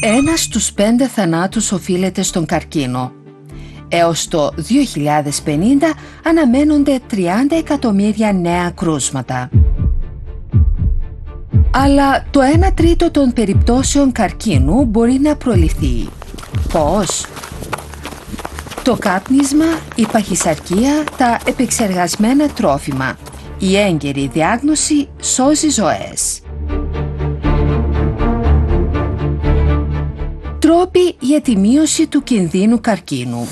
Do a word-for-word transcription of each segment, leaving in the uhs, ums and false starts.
Ένας στους πέντε θανάτους οφείλεται στον καρκίνο. Έως το δύο χιλιάδες πενήντα αναμένονται τριάντα εκατομμύρια νέα κρούσματα. Αλλά το ένα τρίτο των περιπτώσεων καρκίνου μπορεί να προληφθεί. Πώς? Το κάπνισμα, η παχυσαρκία, τα επεξεργασμένα τρόφιμα. Η έγκαιρη διάγνωση σώζει ζωές. Τρόποι για τη μείωση του κινδύνου καρκίνου.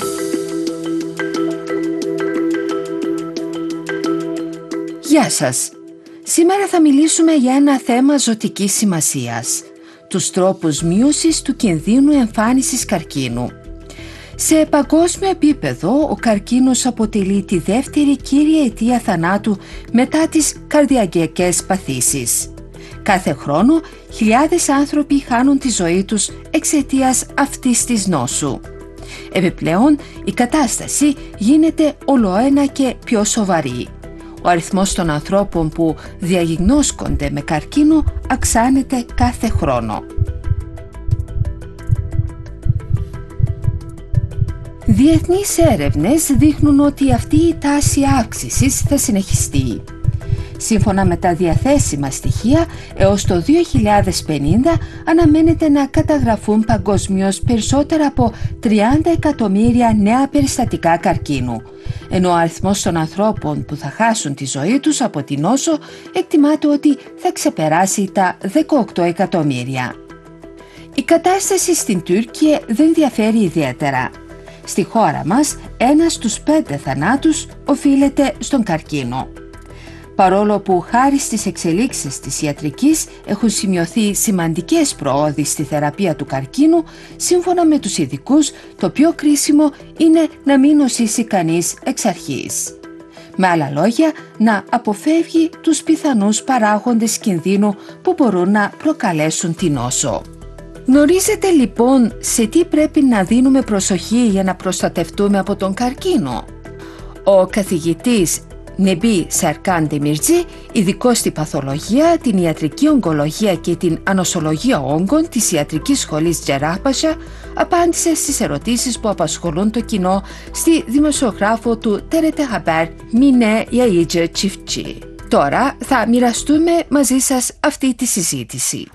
Γεια σας! Σήμερα θα μιλήσουμε για ένα θέμα ζωτικής σημασίας. Τους τρόπους μείωσης του κινδύνου εμφάνισης καρκίνου. Σε παγκόσμιο επίπεδο, ο καρκίνος αποτελεί τη δεύτερη κύρια αιτία θανάτου μετά τις καρδιακιακές παθήσεις. Κάθε χρόνο, χιλιάδες άνθρωποι χάνουν τη ζωή τους εξαιτίας αυτής της νόσου. Επιπλέον, η κατάσταση γίνεται ολοένα και πιο σοβαρή. Ο αριθμός των ανθρώπων που διαγνώσκονται με καρκίνο αυξάνεται κάθε χρόνο. Διεθνείς έρευνες δείχνουν ότι αυτή η τάση αύξησης θα συνεχιστεί. Σύμφωνα με τα διαθέσιμα στοιχεία, έως το δύο χιλιάδες πενήντα αναμένεται να καταγραφούν παγκοσμίως περισσότερα από τριάντα εκατομμύρια νέα περιστατικά καρκίνου, ενώ ο αριθμός των ανθρώπων που θα χάσουν τη ζωή τους από την νόσο εκτιμάται ότι θα ξεπεράσει τα δεκαοκτώ εκατομμύρια. Η κατάσταση στην Τουρκία δεν διαφέρει ιδιαίτερα. Στη χώρα μας, ένας στους πέντε θανάτους οφείλεται στον καρκίνο. Παρόλο που χάρη στις εξελίξεις της ιατρικής έχουν σημειωθεί σημαντικές προόδοι στη θεραπεία του καρκίνου, σύμφωνα με τους ειδικούς, το πιο κρίσιμο είναι να μην νοσήσει κανείς εξ αρχής. Με άλλα λόγια, να αποφεύγει τους πιθανούς παράγοντες κινδύνου που μπορούν να προκαλέσουν την νόσο. Γνωρίζετε λοιπόν σε τι πρέπει να δίνουμε προσοχή για να προστατευτούμε από τον καρκίνο? Ο καθηγητής Νεμπί Σερκάν Ντεμιρτζή, ειδικός στη παθολογία, την ιατρική ογκολογία και την ανοσολογία όγκων της Ιατρικής Σχολής Τζεράπασια, απάντησε στις ερωτήσεις που απασχολούν το κοινό στη δημοσιογράφο του Τέρετε Χαμπέρ Μινέ Ιαΐτζε Τσιφτζή. Τώρα θα μοιραστούμε μαζί σας αυτή τη συζήτηση.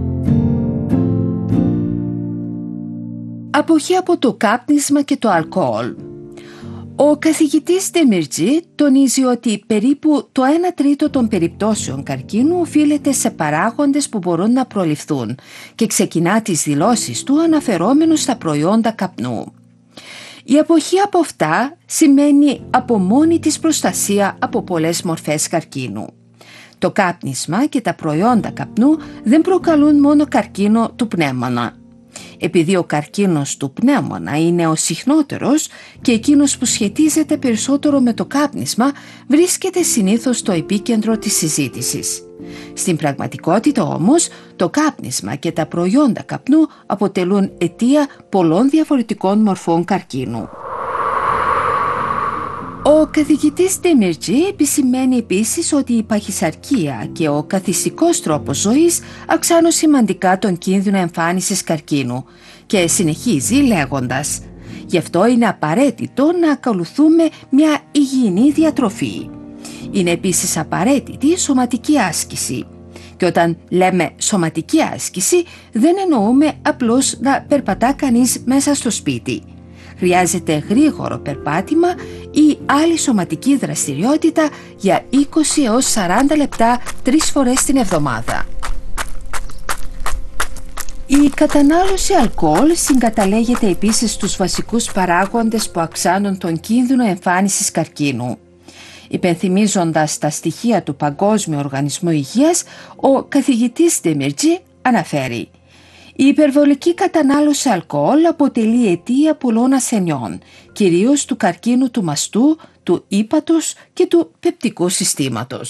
Αποχή από το κάπνισμα και το αλκοόλ. Ο καθηγητής Ντεμιρτζή τονίζει ότι περίπου το ένα τρίτο των περιπτώσεων καρκίνου οφείλεται σε παράγοντες που μπορούν να προληφθούν και ξεκινά τις δηλώσεις του αναφερόμενος στα προϊόντα καπνού. Η αποχή από αυτά σημαίνει από μόνη της προστασία από πολλές μορφές καρκίνου. Το κάπνισμα και τα προϊόντα καπνού δεν προκαλούν μόνο καρκίνο του πνεύμονα. Επειδή ο καρκίνος του πνεύμονα είναι ο συχνότερος και εκείνος που σχετίζεται περισσότερο με το κάπνισμα βρίσκεται συνήθως στο επίκεντρο της συζήτησης. Στην πραγματικότητα όμως, το κάπνισμα και τα προϊόντα καπνού αποτελούν αιτία πολλών διαφορετικών μορφών καρκίνου. Ο καθηγητής Ντεμιρτζή επισημαίνει επίσης ότι η παχυσαρκία και ο καθιστικός τρόπος ζωής αυξάνουν σημαντικά τον κίνδυνο εμφάνισης καρκίνου και συνεχίζει λέγοντας «Γι' αυτό είναι απαραίτητο να ακολουθούμε μια υγιεινή διατροφή. Είναι επίσης απαραίτητη σωματική άσκηση. Και όταν λέμε σωματική άσκηση δεν εννοούμε απλώς να περπατά κανείς μέσα στο σπίτι. Χρειάζεται γρήγορο περπάτημα ή άλλη σωματική δραστηριότητα για είκοσι έως σαράντα λεπτά τρεις φορές την εβδομάδα. Η κατανάλωση αλκοόλ συγκαταλέγεται επίσης στους βασικούς παράγοντες που αυξάνουν τον κίνδυνο εμφάνισης καρκίνου. Υπενθυμίζοντας τα στοιχεία του Παγκόσμιου Οργανισμού Υγείας, ο καθηγητής Ντεμιρτζή αναφέρει «Η υπερβολική κατανάλωση αλκοόλ αποτελεί αιτία πολλών ασθενειών, κυρίως του καρκίνου του μαστού, του ύπατος και του πεπτικού συστήματος».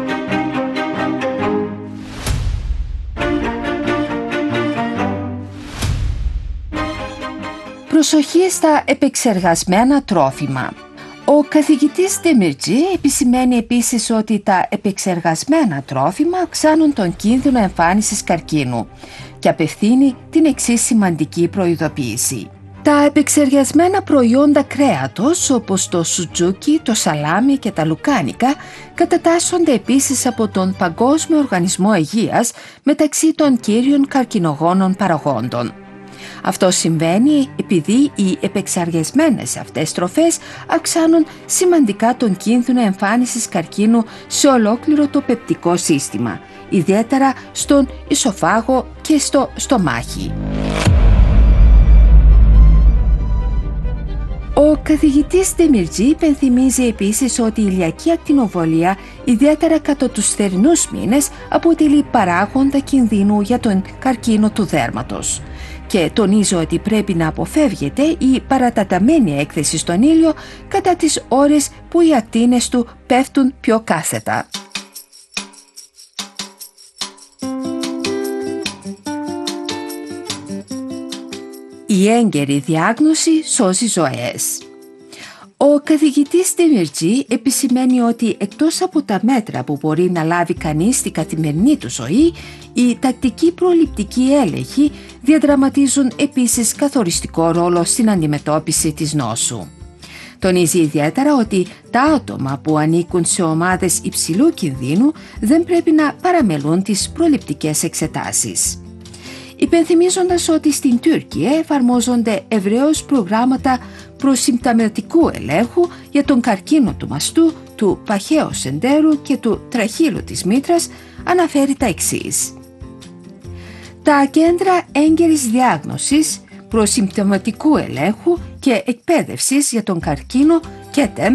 Προσοχή στα επεξεργασμένα τρόφιμα. Ο καθηγητής Ντεμιρτζή επισημαίνει επίσης ότι τα επεξεργασμένα τρόφιμα αυξάνουν τον κίνδυνο εμφάνισης καρκίνου και απευθύνει την εξής σημαντική προειδοποίηση. Τα επεξεργασμένα προϊόντα κρέατος όπως το σουτζούκι, το σαλάμι και τα λουκάνικα κατατάσσονται επίσης από τον Παγκόσμιο Οργανισμό Υγείας μεταξύ των κύριων καρκινογόνων παραγόντων. Αυτό συμβαίνει επειδή οι επεξεργασμένες αυτές τροφές αυξάνουν σημαντικά τον κίνδυνο εμφάνισης καρκίνου σε ολόκληρο το πεπτικό σύστημα, ιδιαίτερα στον ισοφάγο και στο στομάχι. Ο καθηγητής Ντεμιρτζή υπενθυμίζει επίσης ότι η ηλιακή ακτινοβολία, ιδιαίτερα κατά τους θερινούς μήνες, αποτελεί παράγοντα κινδύνου για τον καρκίνο του δέρματος. Και τονίζω ότι πρέπει να αποφεύγεται η παραταταμένη έκθεση στον ήλιο κατά τις ώρες που οι ακτίνες του πέφτουν πιο κάθετα. Η έγκαιρη διάγνωση σώζει ζωές. Ο καθηγητής Ντεμιρτζή επισημαίνει ότι εκτός από τα μέτρα που μπορεί να λάβει κανείς στην καθημερινή του ζωή, οι τακτικοί προληπτικοί έλεγχοι διαδραματίζουν επίσης καθοριστικό ρόλο στην αντιμετώπιση της νόσου. Τονίζει ιδιαίτερα ότι τα άτομα που ανήκουν σε ομάδες υψηλού κινδύνου δεν πρέπει να παραμελούν τις προληπτικές εξετάσεις. Υπενθυμίζοντας ότι στην Τουρκία εφαρμόζονται ευρέως προγράμματα προσυμπτωματικού ελέγχου για τον καρκίνο του μαστού, του παχαίου εντέρου και του τραχύλου της μήτρας, αναφέρει τα εξής. Τα κέντρα έγκαιρης διάγνωσης, προσυμπτωματικού ελέγχου και εκπαίδευσης για τον καρκίνο ΚΕΤΕΜ